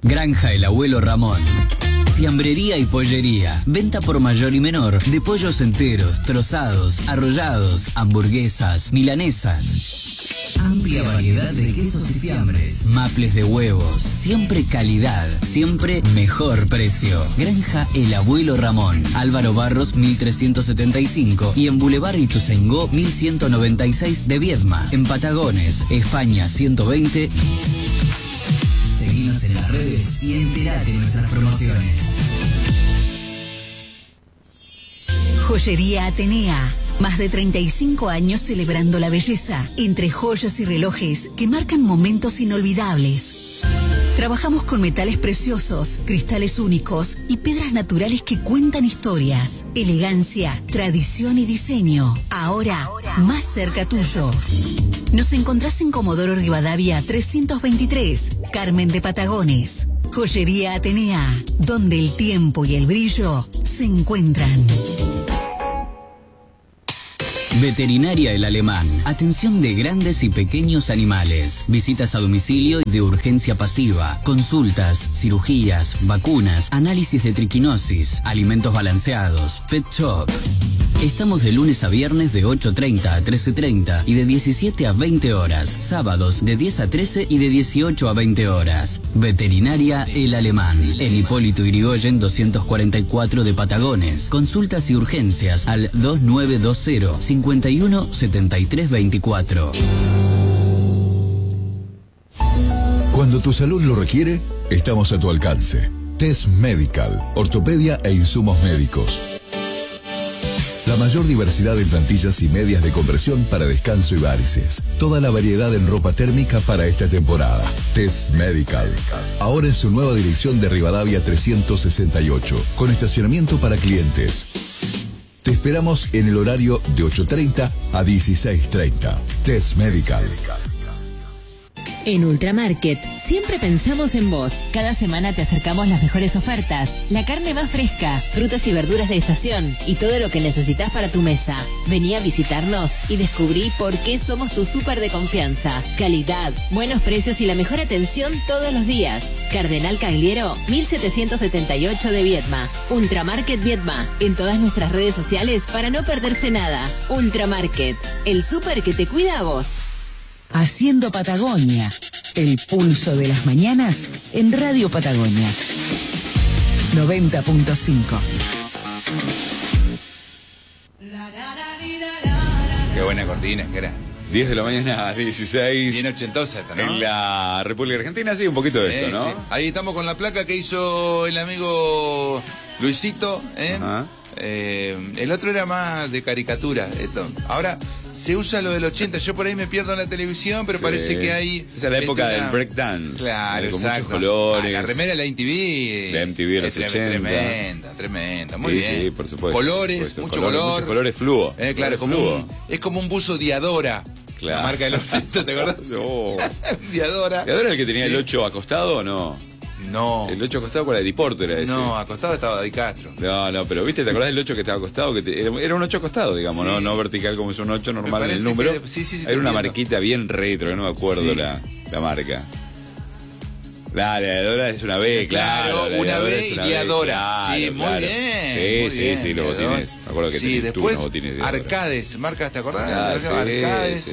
Granja El Abuelo Ramón. Fiambrería y pollería. Venta por mayor y menor de pollos enteros, trozados, arrollados, hamburguesas, milanesas. Amplia variedad de quesos y fiambres. Maples de huevos. Siempre calidad. Siempre mejor precio. Granja El Abuelo Ramón. Álvaro Barros 1375 y en Boulevard Ituzaingó 1196 de Viedma. En Patagones, España 120. Seguinos en las redes y enterate de nuestras promociones. Joyería Atenea. Más de 35 años celebrando la belleza, entre joyas y relojes que marcan momentos inolvidables. Trabajamos con metales preciosos, cristales únicos y piedras naturales que cuentan historias. Elegancia, tradición y diseño. Ahora más cerca tuyo. Nos encontrás en Comodoro Rivadavia 323, Carmen de Patagones. Joyería Atenea, donde el tiempo y el brillo se encuentran. Veterinaria El Alemán. Atención de grandes y pequeños animales. Visitas a domicilio de urgencia pasiva. Consultas, cirugías, vacunas, análisis de triquinosis, alimentos balanceados, pet shop. Estamos de lunes a viernes de 8:30 a 13:30 y de 17 a 20 horas. Sábados de 10 a 13 y de 18 a 20 horas. Veterinaria El Alemán. En Hipólito Yrigoyen 244 de Patagones. Consultas y urgencias al 2920 51 73 24. Cuando tu salud lo requiere, estamos a tu alcance. Test Medical, ortopedia e insumos médicos. La mayor diversidad en plantillas y medias de compresión para descanso y varices. Toda la variedad en ropa térmica para esta temporada. Test Medical. Ahora en su nueva dirección de Rivadavia 368, con estacionamiento para clientes. Te esperamos en el horario de 8:30 a 16:30. Test Medical. En Ultramarket siempre pensamos en vos. Cada semana te acercamos las mejores ofertas, la carne más fresca, frutas y verduras de estación y todo lo que necesitas para tu mesa. Vení a visitarnos y descubrí por qué somos tu súper de confianza. Calidad, buenos precios y la mejor atención todos los días. Cardenal Cagliero, 1778 de Viedma. Ultramarket Viedma. En todas nuestras redes sociales para no perderse nada. Ultramarket, el súper que te cuida a vos. Haciendo Patagonia, el pulso de las mañanas en Radio Patagonia 90.5. Qué buena cortina que era. 10 de la mañana, 16. Bien ochentosa esta, ¿no? En la República Argentina, sí, un poquito de esto, ¿no? Sí. Ahí estamos con la placa que hizo el amigo Luisito, ¿eh? Ajá. El otro era más de caricatura. Ahora se usa lo del 80. Yo por ahí me pierdo en la televisión, pero sí, parece que hay... Esa es la época del breakdance. Claro, con exacto. muchos colores. La remera de la MTV. La MTV de los 80. Tremenda. Muy bien. Sí, por supuesto. Colores, mucho color. Muchos colores fluo. Claro, es como un buzo Diadora. Claro. La marca de los 80, ¿te acordás? No. Diadora. ¿Diadora era el que tenía el 8 acostado o no? No. El 8 acostado para el Diporto era ese. No, acostado estaba Di Castro. No, pero viste, ¿te acordás del 8 que estaba acostado? Era un 8 acostado, digamos, sí. no vertical como es un 8 normal en el número. Sí, era una marquita bien retro, que no me acuerdo la marca. La Diadora es una B, claro. Una B y Diadora. Sí, muy bien. Sí, los botines. Me acuerdo que sí, después botines Arcades, marcas, ¿te acordás? Arcades.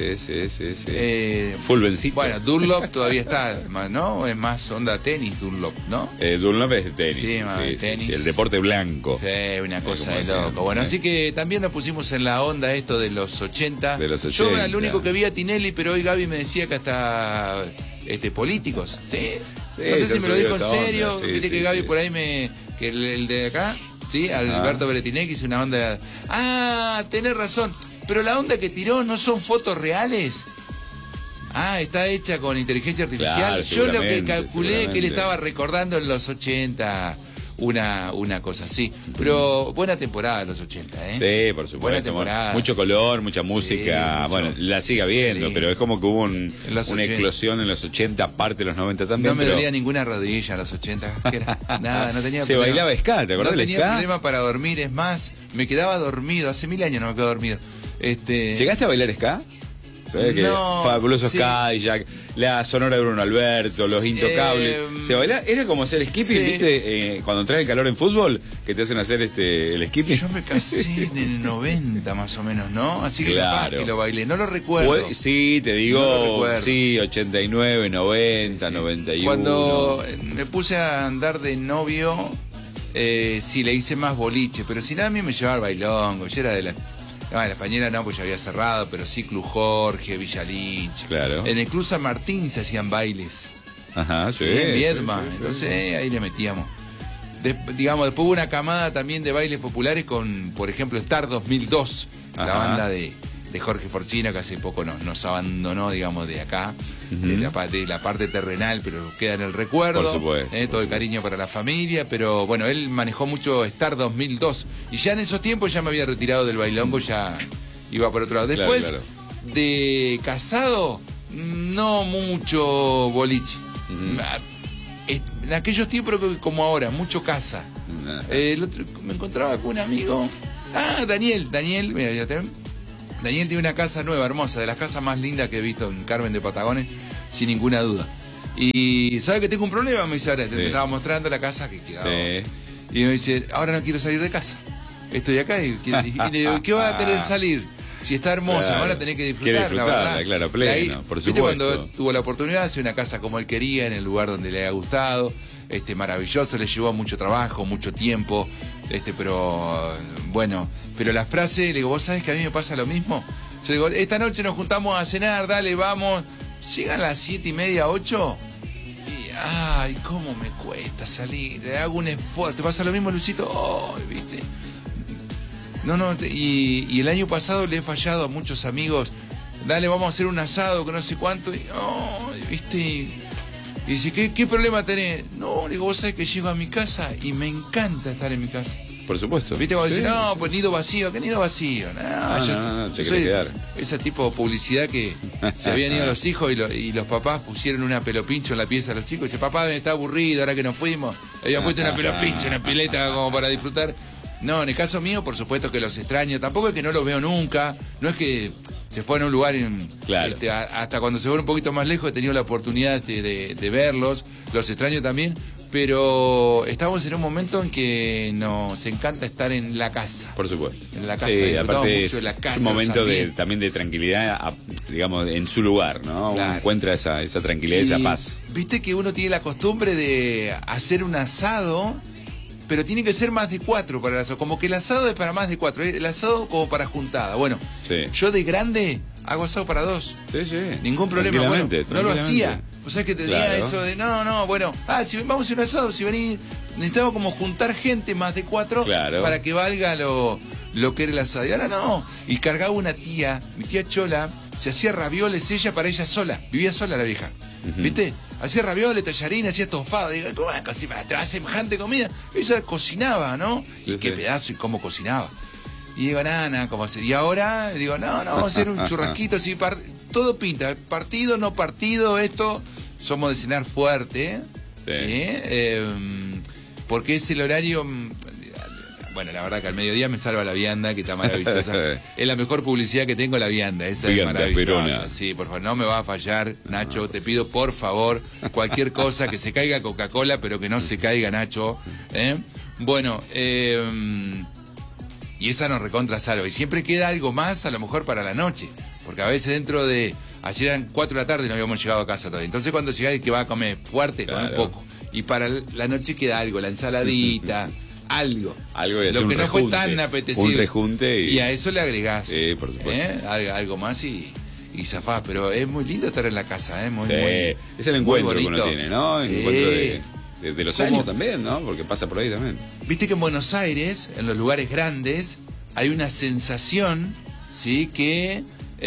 Sí. Full Benzito. Bueno, Dunlop todavía está, ¿no? Es más onda tenis, Dunlop, ¿no? Dunlop es de tenis. Tenis. Sí, el deporte blanco. Sí, una cosa de loco. Bueno, así que también nos pusimos en la onda esto de los 80. Yo era el único que vi a Tinelli, pero hoy Gaby me decía que hasta políticos, ¿sí? No sé si me lo dijo en serio, viste que Gaby por ahí que el de acá, sí, Alberto Beretinec hizo una onda. Tenés razón, pero la onda que tiró no son fotos reales. Está hecha con inteligencia artificial. Claro, yo lo que calculé que él estaba recordando en los 80 una cosa así. Pero buena temporada los 80, ¿eh? Sí, por supuesto. Buena temporada. Mucho color, mucha música. Sí, bueno, la sigue habiendo, pero es como que hubo una eclosión en los 80, parte de los 90 también. No me dolía ninguna rodilla en los 80. Nada, no tenía Se problema. Bailaba ska, ¿te acordás del ska? No tenía problema para dormir, es más, me quedaba dormido. Hace 1000 años no me quedo dormido. ¿Llegaste a bailar ska? ¿Sabés que Fabuloso Ska y Jack? la Sonora de Bruno Alberto, Los Intocables. Se baila, era como hacer skipping, sí. ¿viste? Cuando trae el calor en fútbol, que te hacen hacer el skipping. Yo me casé en el 90 más o menos, ¿no? Así que Claro. capaz que lo bailé, no lo recuerdo. Sí, te digo, No lo recuerdo. sí, 89, 90, Sí. 91. Cuando me puse a andar de novio, sí, le hice más boliche, pero si nada, a mí me llevaba al bailongo. Yo era de la española no, pues ya había cerrado, pero sí Club Jorge, Villa Lynch. Claro. En el Club San Martín se hacían bailes. Ajá, sí. En Viedma, sí. entonces ahí le metíamos. Digamos, después hubo una camada también de bailes populares con, por ejemplo, Star 2002, la Ajá. banda de Jorge Forchino, que hace poco nos abandonó, digamos, de acá, de la parte terrenal, pero queda en el recuerdo. Por supuesto. Todo el cariño para la familia, pero bueno, él manejó mucho Star 2002, y ya en esos tiempos ya me había retirado del bailongo, ya iba por otro lado. Claro, Después, claro. de casado, no mucho boliche. En aquellos tiempos, creo que como ahora, mucho casa. El otro, me encontraba con un amigo. Daniel, mira, ya Daniel tiene una casa nueva, hermosa, de las casas más lindas que he visto en Carmen de Patagones, sin ninguna duda. Y ¿sabe que tengo un problema? Me dice, ahora te estaba mostrando la casa que quedaba. Sí. Y me dice, ahora no quiero salir de casa. Estoy acá y le digo, ¿qué vas a querer salir? Si está hermosa, Claro. ahora tenés que Quiere disfrutar, la disfrutarla, verdad. claro, pleno, por ¿viste supuesto. cuando tuvo la oportunidad de hacer una casa como él quería, en el lugar donde le ha gustado? Maravilloso, le llevó mucho trabajo, mucho tiempo, pero bueno, pero la frase, le digo, ¿vos sabés que a mí me pasa lo mismo? Yo digo, esta noche nos juntamos a cenar, dale, vamos. Llegan las 7:30, 8, y ay, cómo me cuesta salir, le hago un esfuerzo. ¿Te pasa lo mismo, Lucito? Oh, ¿viste? No, y el año pasado le he fallado a muchos amigos. Dale, vamos a hacer un asado, que no sé cuánto. Y, ¿viste? Y dice, ¿qué problema tenés? No, le digo, vos sabés que llego a mi casa y me encanta estar en mi casa. Por supuesto. ¿Viste? Cuando Sí. dice, no, pues nido vacío. ¿Qué nido vacío? No, te yo querés soy quedar. ese tipo de publicidad que se habían ido los hijos y los papás pusieron una pelopincho en la pieza a los chicos. Y dice, papá, me está aburrido ahora que nos fuimos. Habían puesto una pelopincho, una pileta como para disfrutar. No, en el caso mío, por supuesto que los extraño. Tampoco es que no los veo nunca. No es que se fueron a un lugar Claro. hasta cuando se fueron un poquito más lejos he tenido la oportunidad de verlos. Los extraño también. Pero estamos en un momento en que nos encanta estar en la casa. Por supuesto. En la casa, Sí, disfrutamos aparte mucho de la casa, es un momento los ambientes. también de tranquilidad, digamos, en su lugar, ¿no? Claro. Uno encuentra esa tranquilidad, esa paz. Viste que uno tiene la costumbre de hacer un asado, pero tiene que ser más de 4 para el asado. Como que el asado es para más de 4, el asado como para juntada. Bueno, Sí. yo de grande hago asado para 2. Sí, sí. Ningún problema. Bueno, no lo hacía. Pues sabés que tenía Claro. eso de, bueno, si vamos a hacer un asado, si venís, necesitaba como juntar gente más de 4 Claro. para que valga lo que era el asado. Y ahora no. Y cargaba una tía, mi tía Chola, se hacía ravioles ella para ella sola, vivía sola la vieja. ¿Viste? Hacía ravioles, tallarines, hacía estofado. Digo, ¿cómo vas a cocinar? ¿Te vas a hacer semejante comida? Ella cocinaba, ¿no? Sí, y qué sí. pedazo y cómo cocinaba. Y digo, nada, ¿cómo hacer? Y ahora digo, no, vamos a hacer un churrasquito, así, todo pinta, partido, no partido, esto, somos de cenar fuerte, ¿sí? Porque es el horario, bueno, la verdad que al mediodía me salva la vianda, que está maravillosa. Es la mejor publicidad que tengo, la vianda, esa Vianda es maravillosa. perona. Sí, por favor, no me va a fallar, Nacho, te pido por favor, cualquier cosa, que se caiga Coca-Cola, pero que no se caiga Nacho, ¿eh? Bueno, y esa nos recontra salva. Y siempre queda algo más, a lo mejor para la noche. Porque a veces dentro de... Ayer eran 4 de la tarde y no habíamos llegado a casa todavía. Entonces cuando llegás, que va a comer fuerte, Claro. come poco. Y para la noche queda algo, la ensaladita, algo. Algo y hacer Lo que un no fue rejunte. tan apetecible. Un rejunte y a eso le agregás. Sí, por supuesto. Algo más y zafás. Pero es muy lindo estar en la casa, muy, Sí, muy, es el muy encuentro que uno bonito. tiene, ¿no? El Sí. encuentro de los ¿Cómo? años también, ¿no? Porque pasa por ahí también. Viste que en Buenos Aires, en los lugares grandes, hay una sensación, ¿sí? Que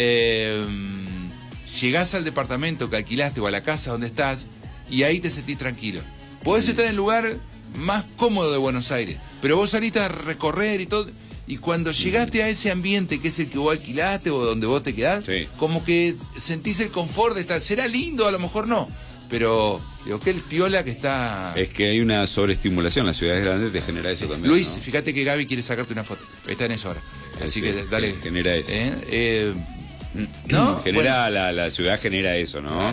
llegás al departamento que alquilaste o a la casa donde estás y ahí te sentís tranquilo. Podés estar en el lugar más cómodo de Buenos Aires, pero vos saliste a recorrer y todo, y cuando llegaste a ese ambiente que es el que vos alquilaste o donde vos te quedás, Sí. como que sentís el confort de estar. Será lindo, a lo mejor no, pero digo, qué el piola que está... Es que hay una sobreestimulación, las ciudades grandes te genera eso también. Luis, ¿no? fíjate que Gaby quiere sacarte una foto. Está en eso ahora. Así que dale. Genera eso. ¿No? Genera, la ciudad genera eso, ¿no?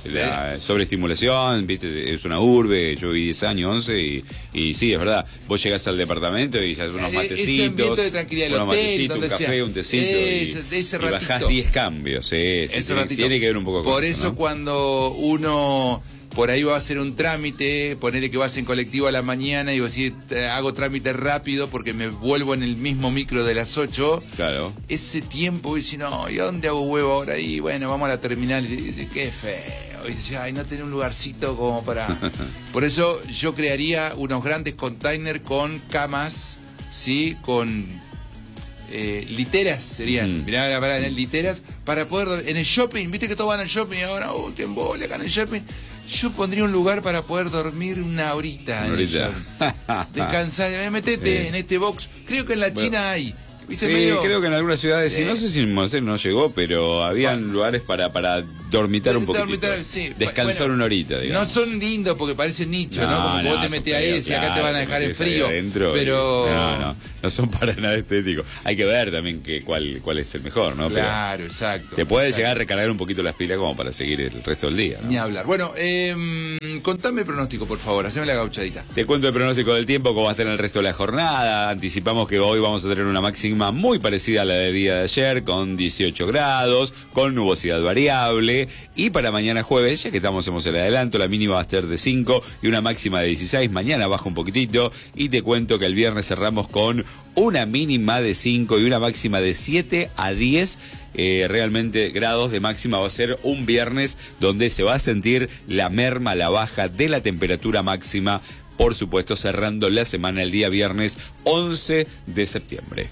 la sobreestimulación, viste, es una urbe, yo viví 10 años, 11, y sí, es verdad, vos llegás al departamento y ya unos matecitos, de tranquilidad, unos matecitos, un café, un tecito, y bajás 10 cambios, tiene que ver un poco con por eso, ¿no? Cuando uno por ahí va a hacer un trámite, ponele que vas en colectivo a la mañana y vos decís, hago trámite rápido porque me vuelvo en el mismo micro de las 8. Claro. Ese tiempo, y dice, no, ¿y a dónde hago huevo ahora? Y bueno, vamos a la terminal. Y dice, qué feo. Y dice, ay, no tener un lugarcito como para... Por eso yo crearía unos grandes containers con camas, ¿sí? Con... literas serían, mirá, literas para poder, en el shopping, viste que todos van al shopping ahora, te embole acá en el shopping. Yo pondría un lugar para poder dormir una horita. Descansar, metete en este box. Creo que en la China hay. Sí, creo que en algunas ciudades, no sé si en Monseñor no llegó, pero habían lugares para dormitar un poquito. Descansar una horita, digamos. No son lindos porque parecen nichos, ¿no? Como vos te metés ahí y acá te van a dejar en frío. Pero... No son para nada estéticos. Hay que ver también cuál es el mejor, ¿no? Claro, exacto. Te puede llegar a recargar un poquito las pilas como para seguir el resto del día, ¿no? Ni hablar. Bueno, contame el pronóstico, por favor. Haceme la gauchadita. Te cuento el pronóstico del tiempo, cómo va a estar en el resto de la jornada. Anticipamos que hoy vamos a tener una máxima muy parecida a la del día de ayer, con 18 grados, con nubosidad variable. Y para mañana jueves, ya que hacemos el adelanto, la mínima va a ser de 5 y una máxima de 16. Mañana baja un poquitito. Y te cuento que el viernes cerramos con una mínima de 5 y una máxima de 7 a 10 realmente grados de máxima. Va a ser un viernes donde se va a sentir la merma, la baja de la temperatura máxima, por supuesto cerrando la semana el día viernes 11 de septiembre.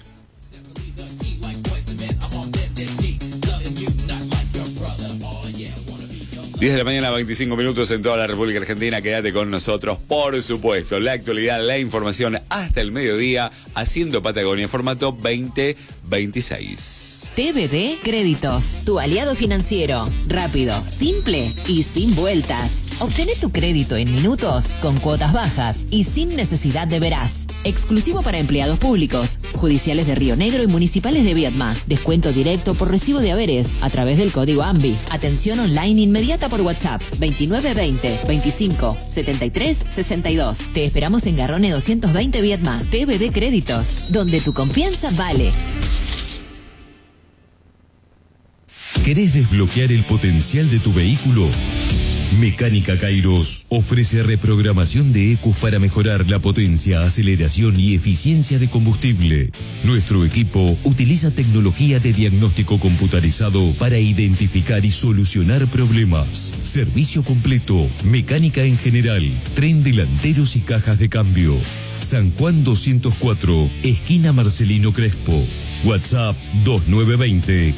10 de la mañana, 25 minutos en toda la República Argentina. Quédate con nosotros, por supuesto. La actualidad, la información hasta el mediodía, haciendo Patagonia en formato 2026. TBD Créditos, tu aliado financiero. Rápido, simple y sin vueltas. Obtené tu crédito en minutos, con cuotas bajas y sin necesidad de veraz. Exclusivo para empleados públicos, judiciales de Río Negro y municipales de Viedma. Descuento directo por recibo de haberes a través del código AMBI. Atención online inmediata por WhatsApp 2920 25 73 62. Te esperamos en Garrone 220 Viedma. TBD Créditos, donde tu confianza vale. ¿Querés desbloquear el potencial de tu vehículo? Mecánica Kairos ofrece reprogramación de ECUs para mejorar la potencia, aceleración y eficiencia de combustible. Nuestro equipo utiliza tecnología de diagnóstico computarizado para identificar y solucionar problemas. Servicio completo, mecánica en general, tren delanteros y cajas de cambio. San Juan 204, esquina Marcelino Crespo. WhatsApp 2920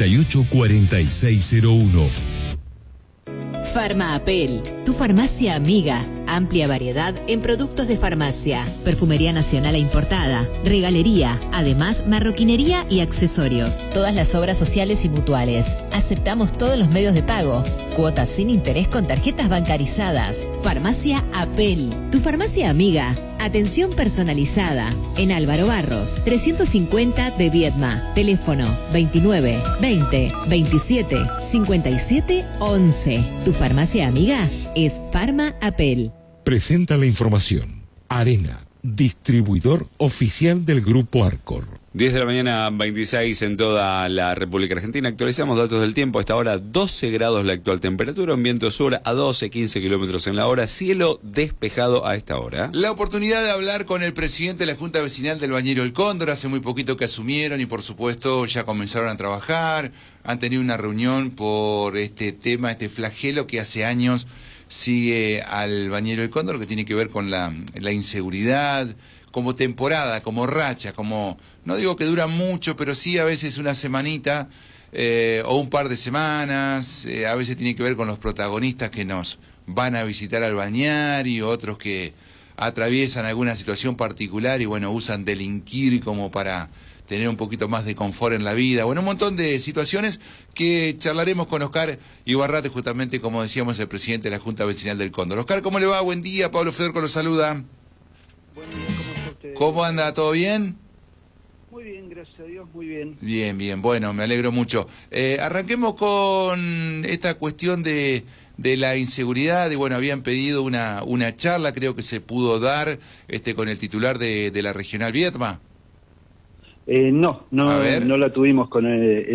484601. Farmaapel, tu farmacia amiga. Amplia variedad en productos de farmacia, perfumería nacional e importada, regalería, además marroquinería y accesorios. Todas las obras sociales y mutuales. Aceptamos todos los medios de pago. Cuotas sin interés con tarjetas bancarizadas. Farmacia Apel, tu farmacia amiga. Atención personalizada. En Álvaro Barros, 350 de Viedma. Teléfono 29 20 27 57 11. Tu farmacia amiga es Farma Apel. Presenta la información. Arena, distribuidor oficial del Grupo Arcor. 10 de la mañana, 26 en toda la República Argentina. Actualizamos datos del tiempo. Hasta ahora 12 grados la actual temperatura, un viento sur a 12, 15 kilómetros en la hora, cielo despejado a esta hora. La oportunidad de hablar con el presidente de la Junta Vecinal del Bañero El Cóndor. Hace muy poquito que asumieron y por supuesto ya comenzaron a trabajar. Han tenido una reunión por este tema, este flagelo que hace años sigue al Bañero El Cóndor, que tiene que ver con la inseguridad, como temporada, como racha, como, no digo que dura mucho, pero sí a veces una semanita o un par de semanas, a veces tiene que ver con los protagonistas que nos van a visitar al balneario, otros que atraviesan alguna situación particular y bueno, usan delinquir como para tener un poquito más de confort en la vida. Bueno, un montón de situaciones que charlaremos con Oscar Ibarrate, justamente como decíamos, el presidente de la Junta Vecinal del Cóndor. Oscar, ¿cómo le va? Buen día, Pablo Fedorco lo saluda. Buen día, ¿cómo está usted? ¿Cómo anda? ¿Todo bien? Muy bien, gracias a Dios, muy bien. Bien, bien, bueno, me alegro mucho. Arranquemos con esta cuestión de de la inseguridad, bueno, habían pedido una charla, creo que se pudo dar con el titular de la Regional Viedma. No la tuvimos con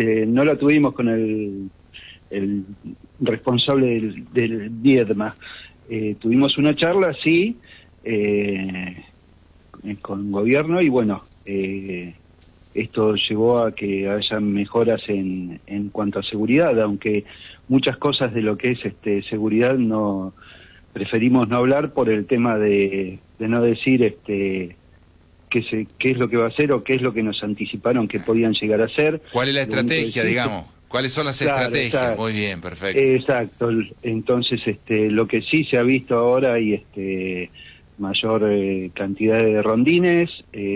el responsable del Viedma. Tuvimos una charla, sí, con gobierno, y bueno, esto llevó a que haya mejoras en cuanto a seguridad, aunque muchas cosas de lo que es seguridad preferimos no hablar por el tema de no decir qué es lo que va a hacer o qué es lo que nos anticiparon que podían llegar a hacer. ¿Cuál es la estrategia, digamos? ¿Cuáles son las estrategias? Exacto. Muy bien, perfecto. Exacto. Entonces, lo que sí se ha visto ahora y mayor cantidad de rondines,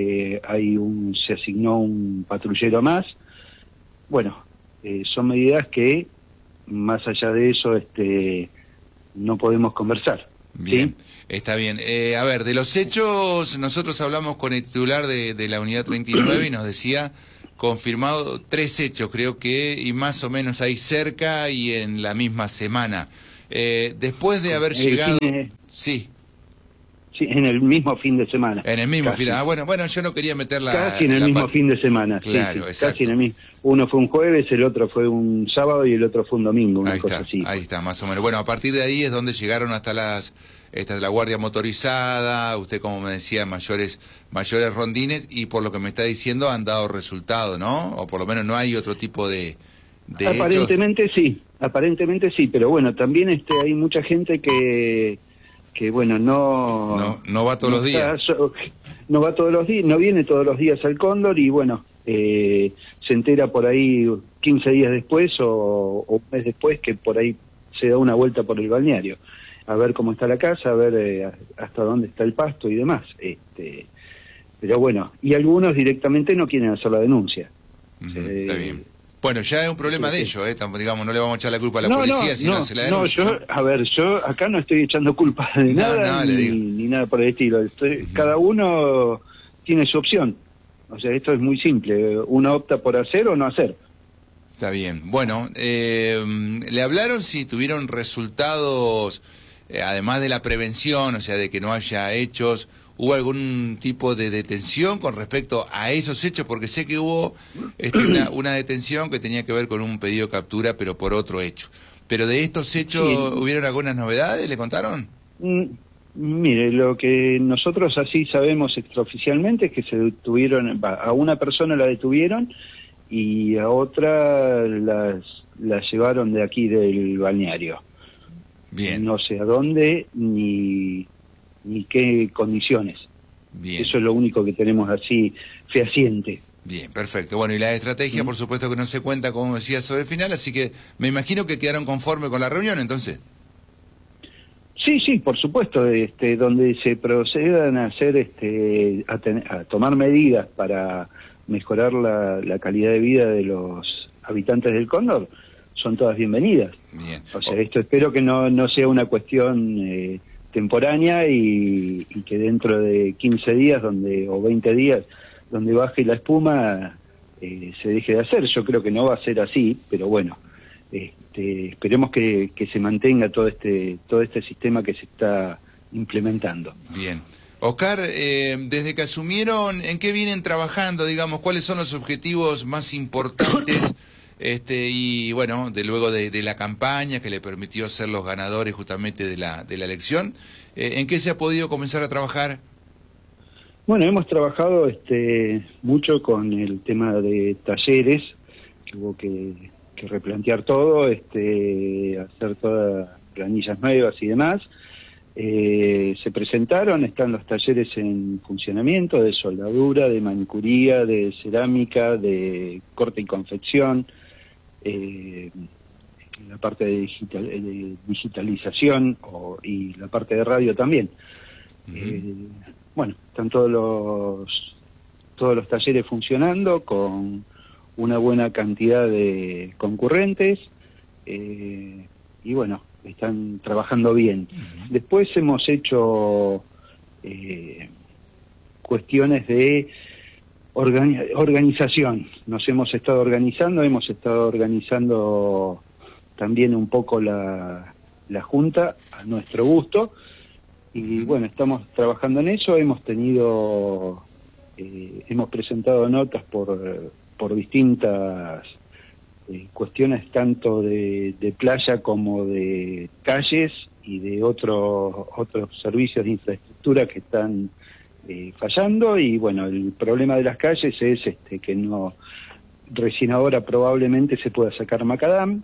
se asignó un patrullero más. Bueno, son medidas que más allá de eso no podemos conversar. Bien, ¿sí? Está bien. A ver, de los hechos, nosotros hablamos con el titular de la unidad 39 y nos decía, confirmado 3 hechos, creo que, y más o menos ahí cerca y en la misma semana. Después de haber llegado... Sí. Sí, en el mismo fin de semana. En el mismo fin de semana. Bueno, yo no quería meterla... Casi en el mismo fin de semana. Claro, sí, exacto. Casi en el mismo. Uno fue un jueves, el otro fue un sábado y el otro fue un domingo, una cosa así. Ahí está, más o menos. Bueno, a partir de ahí es donde llegaron hasta la guardia motorizada, usted como me decía, mayores rondines, y por lo que me está diciendo han dado resultado, ¿no? O por lo menos no hay otro tipo de aparentemente sí, pero bueno, también hay mucha gente que bueno, no va todos los días. No va todos los días, no viene todos los días al Cóndor y bueno, se entera por ahí 15 días después o un mes después que por ahí se da una vuelta por el balneario, a ver cómo está la casa, a ver hasta dónde está el pasto y demás. Pero bueno, y algunos directamente no quieren hacer la denuncia. Está bien. Bueno, ya es un problema de ellos, digamos, no le vamos a echar la culpa a la policía si no hace la denuncia. Yo acá no estoy echando culpa de nada, ni nada por el estilo. Cada uno tiene su opción. O sea, esto es muy simple. Uno opta por hacer o no hacer. Está bien. Bueno, ¿le hablaron si tuvieron resultados, además de la prevención, o sea, de que no haya hechos? ¿Hubo algún tipo de detención con respecto a esos hechos? Porque sé que hubo una detención que tenía que ver con un pedido de captura, pero por otro hecho. ¿Pero de estos hechos hubieron algunas novedades? ¿Le contaron? Mire, lo que nosotros así sabemos extraoficialmente es que se detuvieron, a una persona la detuvieron y a otra la llevaron de aquí del balneario. Bien. No sé a dónde ni qué condiciones. Bien. Eso es lo único que tenemos así fehaciente. Bien, perfecto. Bueno, y la estrategia, por supuesto que no se cuenta, como decía, sobre el final, así que me imagino que quedaron conformes con la reunión, entonces. Sí, por supuesto, donde se procedan a hacer, a tomar medidas para mejorar la calidad de vida de los habitantes del Cóndor, son todas bienvenidas. Bien. O sea, esto espero que no sea una cuestión temporánea y que dentro de 15 días o 20 días donde baje la espuma se deje de hacer. Yo creo que no va a ser así, pero bueno, esperemos que se mantenga todo este sistema que se está implementando. Bien. Oscar, desde que asumieron, ¿en qué vienen trabajando, digamos? ¿Cuáles son los objetivos más importantes? Y bueno, luego de la campaña que le permitió ser los ganadores justamente de la elección, ¿en qué se ha podido comenzar a trabajar? Bueno, hemos trabajado mucho con el tema de talleres, que hubo que replantear todo, hacer todas planillas nuevas y demás. Se presentaron, están los talleres en funcionamiento de soldadura, de manicuría, de cerámica, de corte y confección, la parte de digitalización y la parte de radio también. Bueno, están todos los talleres funcionando con una buena cantidad de concurrentes y bueno, están trabajando bien. Después hemos hecho cuestiones de organización. Nos hemos estado organizando también un poco la la Junta a nuestro gusto, y bueno, estamos trabajando en eso. Hemos presentado notas por distintas cuestiones, tanto de playa como de calles y de otros servicios de infraestructura que están fallando. Y bueno, el problema de las calles es que no, recién ahora probablemente se pueda sacar macadam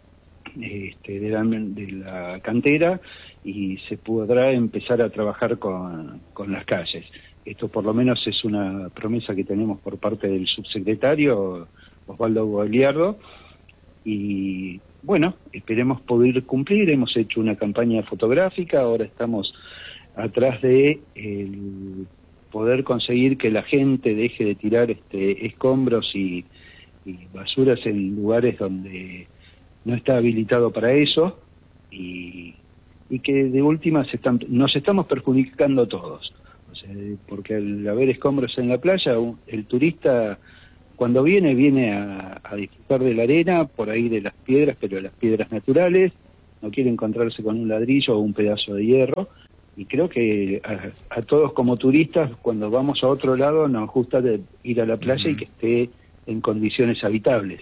de la cantera, y se podrá empezar a trabajar con las calles. Esto por lo menos es una promesa que tenemos por parte del subsecretario Osvaldo Guagliardo, y bueno, esperemos poder cumplir. Hemos hecho una campaña fotográfica, ahora estamos atrás de poder conseguir que la gente deje de tirar escombros y basuras en lugares donde no está habilitado para eso, y que de última nos estamos perjudicando todos. O sea, porque al haber escombros en la playa, el turista cuando viene a disfrutar de la arena, por ahí de las piedras, pero las piedras naturales, no quiere encontrarse con un ladrillo o un pedazo de hierro. Y creo que a todos como turistas, cuando vamos a otro lado, nos gusta ir a la playa y que esté en condiciones habitables.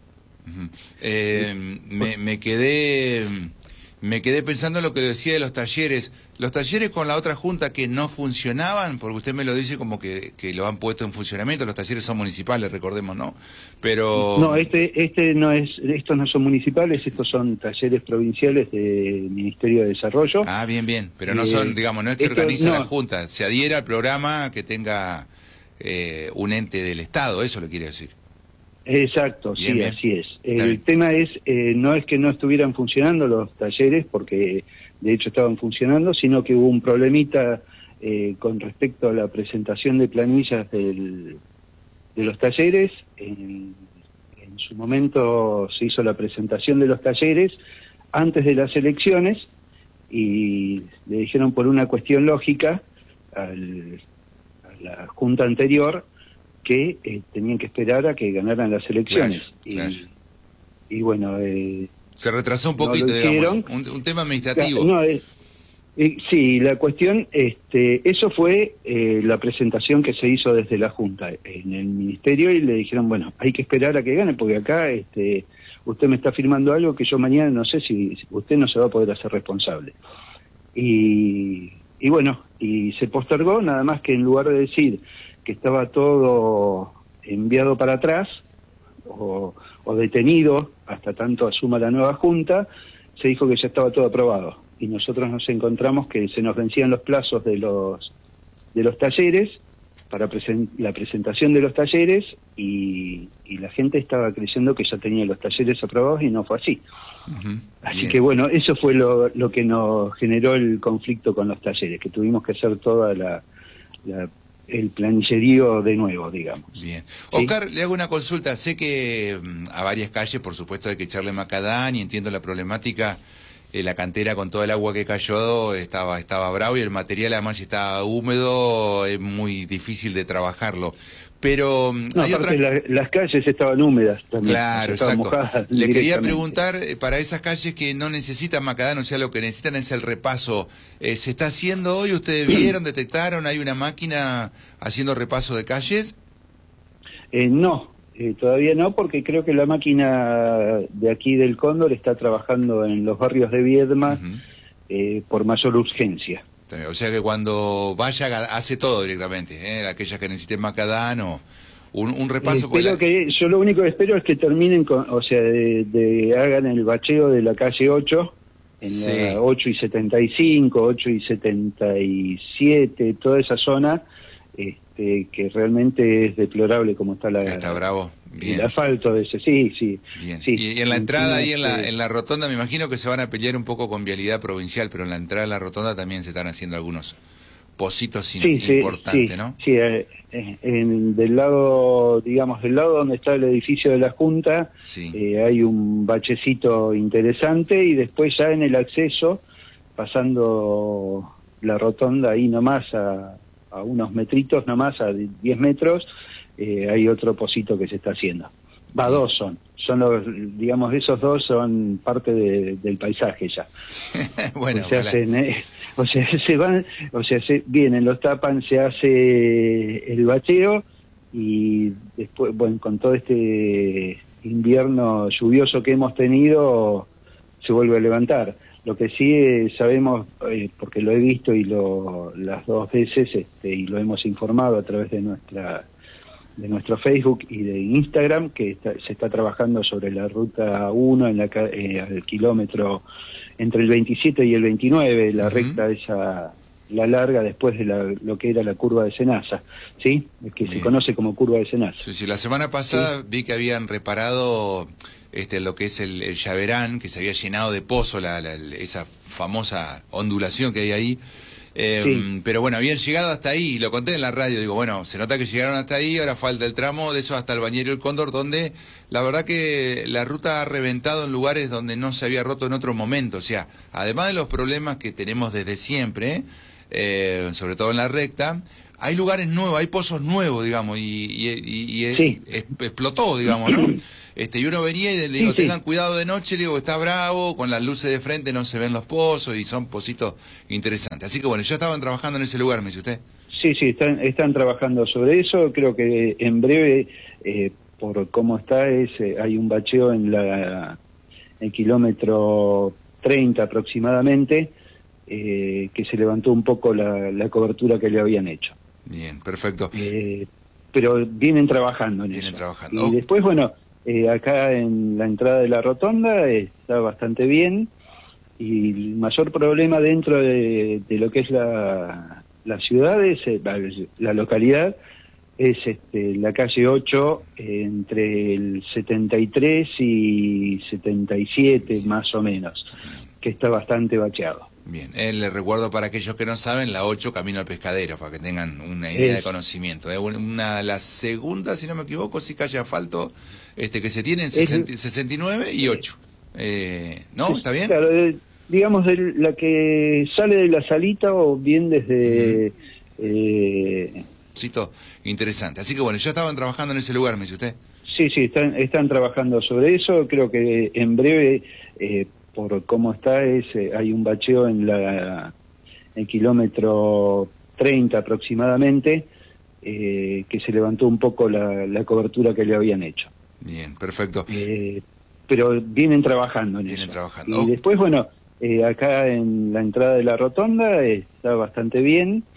Me quedé pensando en lo que decía de los talleres. Los talleres con la otra junta que no funcionaban, porque usted me lo dice como que lo han puesto en funcionamiento. Los talleres son municipales, recordemos, ¿no? Pero no, estos no son municipales, estos son talleres provinciales del Ministerio de Desarrollo. Ah, bien, pero no son, digamos, no es que organiza la junta, se adhiere al programa que tenga un ente del Estado, eso lo quiere decir. Exacto, bien. Así es. El tema es, no es que no estuvieran funcionando los talleres, porque de hecho estaban funcionando, sino que hubo un problemita con respecto a la presentación de planillas de los talleres. En su momento se hizo la presentación de los talleres antes de las elecciones, y le dijeron por una cuestión lógica a la junta anterior que tenían que esperar a que ganaran las elecciones. Claro. Y bueno... se retrasó un poquito, digamos, un tema administrativo. Sí, la cuestión, eso fue la presentación que se hizo desde la Junta en el Ministerio, y le dijeron, bueno, hay que esperar a que gane, porque acá usted me está firmando algo que yo mañana no sé si usted no se va a poder hacer responsable. Y bueno, y se postergó, nada más que en lugar de decir que estaba todo enviado para atrás o detenido hasta tanto asuma la nueva Junta, se dijo que ya estaba todo aprobado. Y nosotros nos encontramos que se nos vencían los plazos de los talleres para la presentación de los talleres, y la gente estaba creyendo que ya tenía los talleres aprobados, y no fue así. Así Bien. que bueno, eso fue lo que nos generó el conflicto con los talleres, que tuvimos que hacer toda el planillerío de nuevo, digamos. Bien. ¿Sí? Oscar, le hago una consulta. Sé que a varias calles, por supuesto, hay que echarle macadam, y entiendo la problemática. La cantera, con todo el agua que cayó, estaba bravo, y el material, además, si está húmedo, es muy difícil de trabajarlo. Pero hay las calles estaban húmedas también. Claro, exacto. Le quería preguntar, para esas calles que no necesitan macadam, o sea, lo que necesitan es el repaso, ¿se está haciendo hoy? ¿Ustedes vieron, detectaron, hay una máquina haciendo repaso de calles? No, todavía no, porque creo que la máquina de aquí del Cóndor está trabajando en los barrios de Viedma por mayor urgencia. O sea que cuando vaya hace todo directamente, aquellas que necesiten macadam o un repaso. Yo lo único que espero es que terminen hagan el bacheo de la calle 8, en la 8 y 75, 8 y 77, toda esa zona, que realmente es deplorable como está Está bravo. Bien. El asfalto de ese, sí. Bien. Sí. Y en la entrada, ahí en la rotonda, me imagino que se van a pelear un poco con vialidad provincial, pero en la entrada de la rotonda también se están haciendo algunos pocitos importantes, ¿no? Sí, del lado donde está el edificio de la Junta, hay un bachecito interesante, y después ya en el acceso, pasando la rotonda ahí nomás a unos metritos nomás, a 10 metros, hay otro pocito que se está haciendo. Dos son los, digamos, esos dos son parte del paisaje ya. Bueno, vienen, los tapan, se hace el bacheo y después, bueno, con todo este invierno lluvioso que hemos tenido, se vuelve a levantar. Lo que sí sabemos, porque lo he visto y las dos veces, y lo hemos informado a través de nuestro Facebook y de Instagram, que se está trabajando sobre la ruta 1 al kilómetro entre el 27 y el 29, la recta esa, la larga después de lo que era la curva de Senasa, ¿sí? Que se conoce como curva de Senasa. Sí, la semana pasada vi que habían reparado lo que es el Llaverán, que se había llenado de pozo, esa famosa ondulación que hay ahí. Pero bueno, habían llegado hasta ahí, y lo conté en la radio, digo, bueno, se nota que llegaron hasta ahí, ahora falta el tramo de eso hasta el Bañero El Cóndor, donde la verdad que la ruta ha reventado en lugares donde no se había roto en otro momento. O sea, además de los problemas que tenemos desde siempre, sobre todo en la recta, hay lugares nuevos, hay pozos nuevos, digamos, y explotó, digamos, ¿no? Y uno venía y le digo, tengan cuidado de noche, le digo, está bravo, con las luces de frente no se ven los pozos y son pozitos interesantes. Así que bueno, ya estaban trabajando en ese lugar, me dice usted. Sí, están trabajando sobre eso. Creo que en breve, por cómo está, hay un bacheo en el kilómetro 30 aproximadamente, que se levantó un poco la cobertura que le habían hecho. Bien, perfecto. Pero vienen trabajando en eso. Y después, bueno, acá en la entrada de la rotonda está bastante bien, y el mayor problema dentro de lo que es la ciudad, la localidad, es la calle 8, entre el 73 y 77 más o menos, que está bastante bacheado. Bien, le recuerdo para aquellos que no saben, la 8 camino al Pescadero, para que tengan una idea de conocimiento. La segunda, si no me equivoco, sí, calle asfalto, que se tiene en 69 y 8. ¿No? ¿Está bien? Claro, digamos, la que sale de la salita o bien desde... Interesante. Así que bueno, ya estaban trabajando en ese lugar, me dice usted. Sí, están trabajando sobre eso. Creo que en breve... por cómo está, hay un bacheo en el kilómetro 30 aproximadamente, que se levantó un poco la cobertura que le habían hecho. Bien, perfecto. Pero vienen trabajando en eso. Y después, bueno, acá en la entrada de la rotonda está bastante bien,